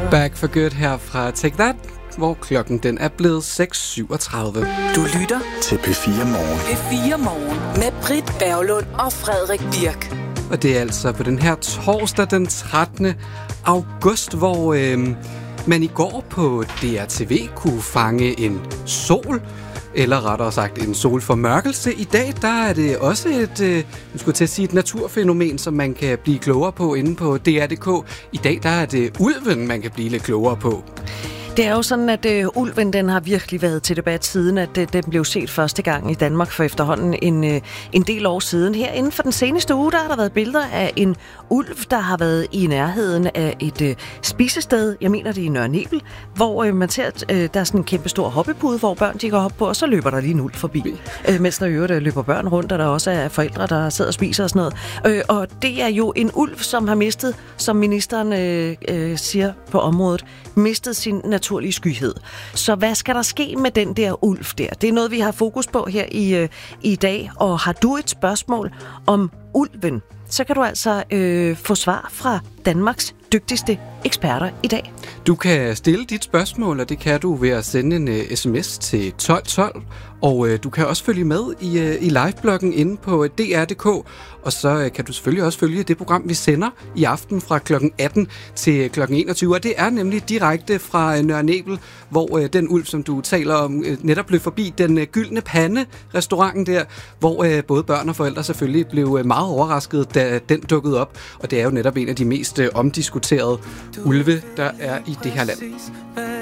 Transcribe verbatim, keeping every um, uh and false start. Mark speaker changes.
Speaker 1: Back for Good her fra Take That, hvor klokken den er blevet seks syvogtredive.
Speaker 2: Du lytter
Speaker 3: til P fire Morgen.
Speaker 2: P fire Morgen med Britt Berglund og Frederik Birk.
Speaker 1: Og det er altså på den her torsdag den trettende august, hvor øh, man i går på D R T V kunne fange en sol, eller rettere sagt en solformørkelse. I dag der er det også et, øh, nu skulle jeg til at sige, et naturfænomen, som man kan blive klogere på inde på D R punktum d k. I dag der er det ulven, man kan blive lidt klogere på.
Speaker 4: Det er jo sådan, at øh, ulven den har virkelig været til debat siden, at øh, den blev set første gang i Danmark for efterhånden en, øh, en del år siden. Her inden for den seneste uge, der har der været billeder af en ulv, der har været i nærheden af et øh, spisested, jeg mener det er i Nørre Nebel, hvor øh, man ser, at øh, der er sådan en kæmpe stor hoppepude, hvor børn de går op på, og så løber der lige en ulv forbi. Øh, mens der i øvrigt løber børn rundt, og der også er forældre, der sidder og spiser og sådan noget. Øh, og det er jo en ulv, som har mistet, som ministeren øh, øh, siger på området, mistet sin naturlige skyhed. Så hvad skal der ske med den der ulv der? Det er noget, vi har fokus på her i, øh, i dag. Og har du et spørgsmål om ulven, så kan du altså øh, få svar fra Danmarks dygtigste eksperter i dag.
Speaker 1: Du kan stille dit spørgsmål, og det kan du ved at sende en uh, sms til tolv tolv, og uh, du kan også følge med i, uh, i livebloggen inde på D R punktum d k, og så uh, kan du selvfølgelig også følge det program, vi sender i aften fra klokken atten til klokken enogtyve, og det er nemlig direkte fra uh, Nørre Nebel, hvor uh, den ulv, som du taler om, uh, netop løb forbi den uh, Gyldne Pande restauranten der, hvor uh, både børn og forældre selvfølgelig blev uh, meget overrasket, da den dukkede op, og det er jo netop en af de mest uh, omdiskuterede ulve, der er i det her land.